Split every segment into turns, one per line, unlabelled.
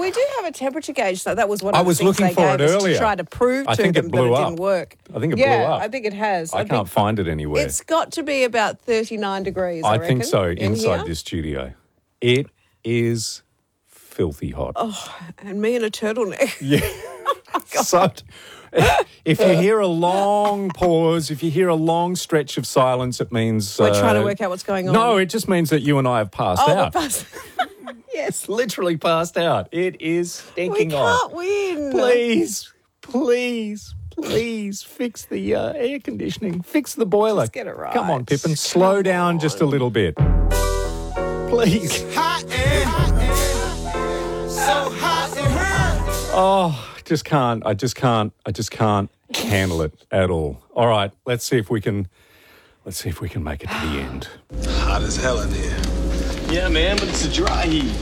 we do have a temperature gauge, so that was one
I
of the
was
things
looking
they
for
gave
it
us
earlier.
to try to prove
I
to
think it
them
blew
that it
up.
didn't work.
I think it blew
Yeah,
up.
I think it has.
I can't find it anywhere.
It's got to be about 39 degrees, I
I
reckon,
think so,
in
inside
here.
this studio. It is filthy hot.
Oh, and me in a turtleneck.
Yeah. So, if you hear a long pause, if you hear a long stretch of silence, it means...
We're trying to work out what's going on.
No, it just means that you and I have passed out.
Yes.
Literally passed out. It is stinking
We
hot.
can't win.
Please fix the air conditioning. Fix the boiler.
Just get it right.
Come on, Pippin. Slow down just a little bit. Please.
Hot air, so hot in here.
Oh, I just can't handle it at all. All right, let's see if we can make it to the end.
Hot as hell in here.
Yeah, man, but it's a dry heat.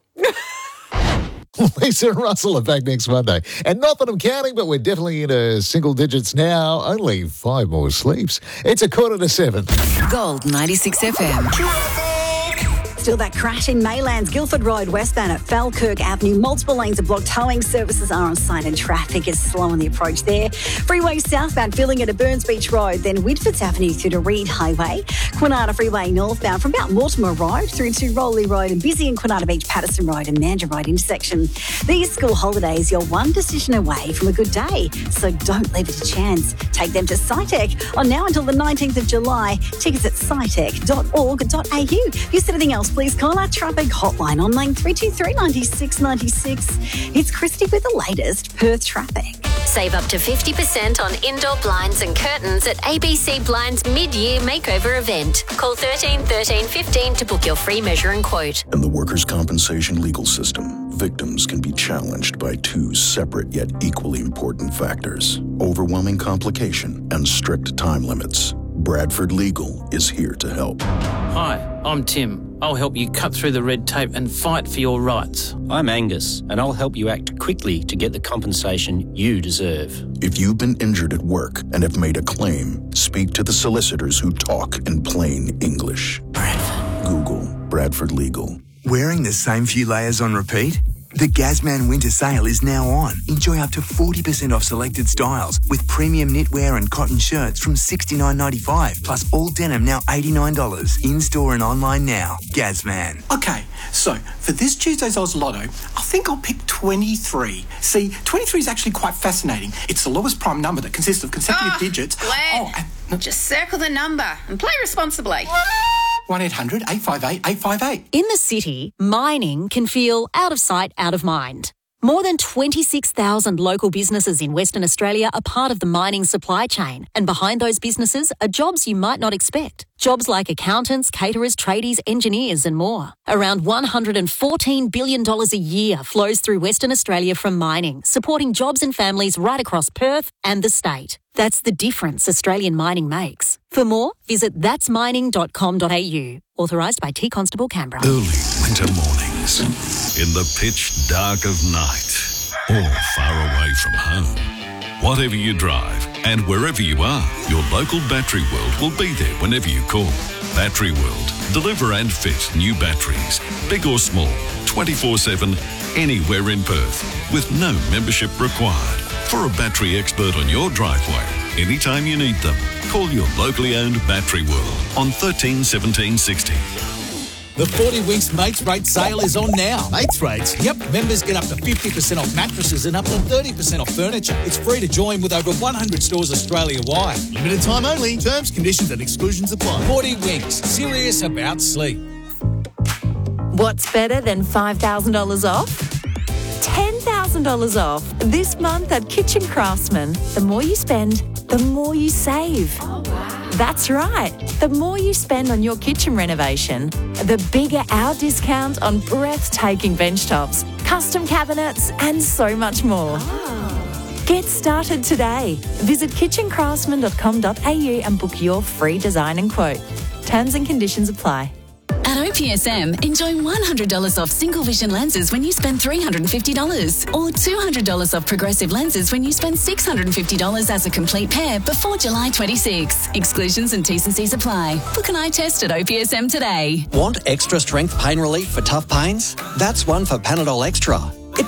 Lisa and Russell are back next Monday. And not that I'm counting, but we're definitely into single digits now. Only 5 more sleeps. It's 6:45.
Gold 96 FM.
Still that crash in Maylands, Guildford Road, westbound at Falkirk Avenue. Multiple lanes are blocked. Towing services are on site and traffic is slow on the approach there. Freeway southbound filling into Burns Beach Road, then Widfords Avenue through to Reed Highway. Quinata Freeway northbound from about Mortimer Road through to Rowley Road and busy in Quinata Beach, Patterson Road and Mandurah Road intersection. These school holidays, you're one decision away from a good day, so don't leave it to chance. Take them to SciTech on now until the 19th of July. Tickets at scitech.org.au. If you see anything else, please call our traffic hotline on line 323 96 96. It's Christy with the latest Perth traffic.
Save up to 50% on indoor blinds and curtains at ABC Blinds mid-year makeover event. Call 13 13 15 to book your free measure and quote.
In the workers' compensation legal system, victims can be challenged by 2 separate yet equally important factors: overwhelming complication and strict time limits. Bradford Legal is here to help.
Hi, I'm Tim. I'll help you cut through the red tape and fight for your rights.
I'm Angus, and I'll help you act quickly to get the compensation you deserve.
If you've been injured at work and have made a claim, speak to the solicitors who talk in plain English.
Bradford.
Google Bradford Legal.
Wearing the same few layers on repeat? The Gazman Winter Sale is now on. Enjoy up to 40% off selected styles with premium knitwear and cotton shirts from $69.95, plus all denim now $89. In-store and online now. Gazman.
Okay, so for this Tuesday's Oz Lotto, I think I'll pick 23. See, 23 is actually quite fascinating. It's the lowest prime number that consists of consecutive digits.
Glenn, just circle the number and play responsibly.
1-800-858-858.
In the city, mining can feel out of sight, out of mind. More than 26,000 local businesses in Western Australia are part of the mining supply chain, and behind those businesses are jobs you might not expect. Jobs like accountants, caterers, tradies, engineers and more. Around $114 billion a year flows through Western Australia from mining, supporting jobs and families right across Perth and the state. That's the difference Australian mining makes. For more, visit thatsmining.com.au. Authorised by T Constable Canberra.
Early winter mornings, in the pitch dark of night, or far away from home. Whatever you drive and wherever you are, your local Battery World will be there whenever you call. Battery World. Deliver and fit new batteries, big or small, 24/7, anywhere in Perth, with no membership required. For a battery expert on your driveway, anytime you need them, call your locally owned Battery World on 13 17 60.
The 40 Winks Mates Rate sale is on now. Mates Rates? Yep. Members get up to 50% off mattresses and up to 30% off furniture. It's free to join with over 100 stores Australia-wide. Limited time only. Terms, conditions and exclusions apply. 40 Winks. Serious about sleep.
What's better than $5,000 off? $10,000 off this month at Kitchen Craftsman. The more you spend, the more you save. Oh, wow. That's right. The more you spend on your kitchen renovation, the bigger our discount on breathtaking bench tops, custom cabinets, and so much more. Oh. Get started today. Visit kitchencraftsman.com.au and book your free design and quote. Terms and conditions apply.
At OPSM, enjoy $100 off single vision lenses when you spend $350 or $200 off progressive lenses when you spend $650 as a complete pair before July 26. Exclusions and T's and C's apply. Book an eye test at OPSM today.
Want extra strength pain relief for tough pains? That's one for Panadol Extra.